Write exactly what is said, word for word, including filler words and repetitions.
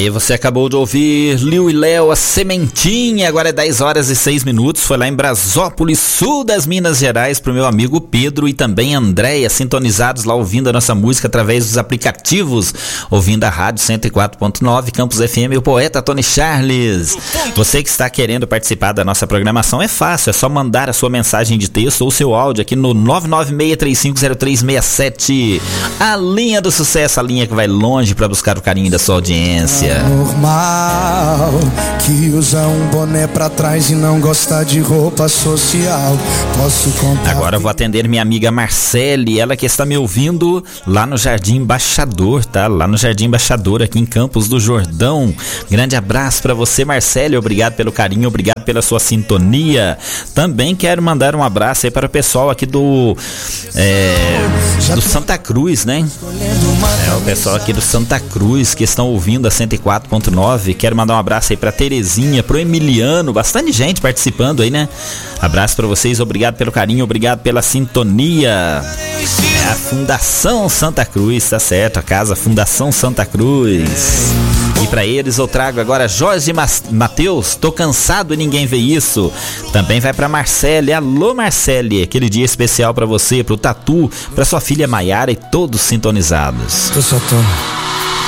E você acabou de ouvir Liu e Léo, a Sementinha. Agora é dez horas e seis minutos. Foi lá em Brasópolis, sul das Minas Gerais, pro meu amigo Pedro e também Andréia, sintonizados lá ouvindo a nossa música através dos aplicativos, ouvindo a rádio cento e quatro ponto nove, Campus F M, e o poeta Tony Charles. Você que está querendo participar da nossa programação, é fácil, é só mandar a sua mensagem de texto ou seu áudio aqui no nove nove seis três cinco zero três seis sete. A linha do sucesso, a linha que vai longe para buscar o carinho da sua audiência. Normal que usa um boné pra trás e não gosta de roupa social. Posso contar. Agora eu vou atender minha amiga Marcele, ela que está me ouvindo lá no Jardim Embaixador, tá? Lá no Jardim Embaixador, aqui em Campos do Jordão. Grande abraço pra você, Marcele. Obrigado pelo carinho, obrigado pela sua sintonia. Também quero mandar um abraço aí para o pessoal aqui do é, do Santa Cruz, né? É, o pessoal aqui do Santa Cruz que estão ouvindo a cento e quatro ponto nove. Quero mandar um abraço aí pra Terezinha, pro Emiliano, bastante gente participando aí, né? Abraço pra vocês, obrigado pelo carinho, obrigado pela sintonia. É a Fundação Santa Cruz, tá certo? A casa Fundação Santa Cruz. E pra eles eu trago agora Jorge Matheus, Tô Cansado e Ninguém Vê Isso. Também vai pra Marcele, alô Marcele, aquele dia especial pra você, pro Tatu, pra sua filha Maiara e todos sintonizados. Eu só tô